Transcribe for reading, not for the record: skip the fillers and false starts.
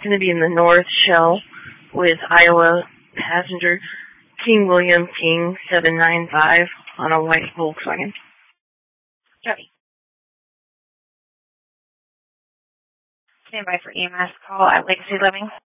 going to be in the North Shell with Iowa passenger King William King 795 on a white Volkswagen. Copy. Stand by for EMS call at Legacy Living.